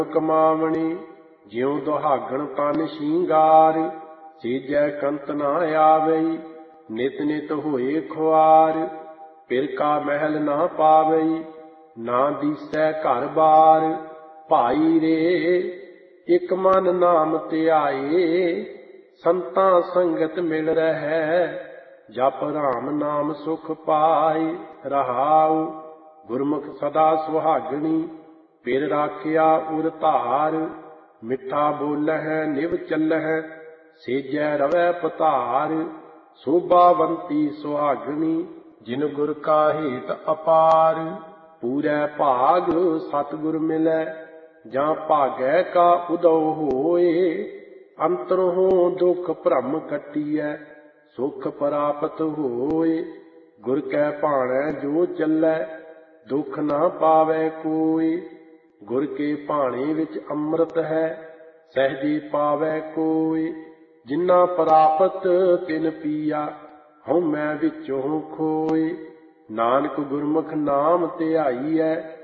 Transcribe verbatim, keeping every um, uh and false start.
ਕਮਾਵਣੀ ਜਿਉ ਦੁਹਾਗਣ ਤਨ ਸ਼ਿੰਗਾਰ, ਸੀਜੈ ਕੰਤ ਨਾ ਆਵਈ ਨਿਤ ਨਿਤ ਹੋਏ ਖੁਆਰ। ਪਿਰ ਕਾ ਮਹਿਲ ਨਾ ਪਾਵਈ ਨਾ ਦੀਸੈ ਘਰ ਬਾਰ, ਭਾਈ ਰੇ ਇਕ ਮਨ ਨਾਮ ਧਿਆਏ। ਸੰਤਾਂ ਸੰਗਤ ਮਿਲ ਰਹਿ ਜਪ ਰਾਮ ਨਾਮ ਸੁਖ ਪਾਏ। ਰਹਾਉ ਗੁਰਮੁਖ ਸਦਾ ਸੁਹਾਗਣੀ ਪਿਰ ਰਾਖਿਆ ਉਰ ਧਾਰ, ਮਿੱਠਾ ਬੋਲਹਿ ਨਿਵ ਚੱਲਹਿ ਸੇਜੈ ਰਵੈ ਪਧਾਰ। ਸੋਭਾਵੰਤੀ ਸੁਹਾਗਣੀ ਜਿਨ ਗੁਰ ਕਾ ਹੇਤ ਅਪਾਰ, ਪੂਰੈ ਭਾਗ ਸਤਿਗੁਰ ਮਿਲੈ ਜਾਂ ਭਾਗੈ ਕਾ ਉਦਉ ਹੋਏ। ਅੰਤਰੋਂ ਦੁਖ ਭਰਮ ਕੱਟੀਐ ਸੁਖ ਪ੍ਰਾਪਤ ਹੋਏ। ਗੁਰ ਕੈ ਭਾਣੈ ਜੋ ਚੱਲੈ ਦੁਖ ਨਾ ਪਾਵੈ ਕੋਈ, ਗੁਰ ਕੇ ਭਾਣੇ ਵਿੱਚ ਅੰਮ੍ਰਿਤ ਹੈ ਸਹਿਜੇ ਪਾਵੈ ਕੋਈ। ਜਿਨਾ ਪ੍ਰਾਪਤ ਤਿਨ ਪੀਆ ਹਉਮੈ ਵਿੱਚੋਂ ਖੋਏ, ਨਾਨਕ ਗੁਰਮੁਖ ਨਾਮ ਧਿਆਈਐ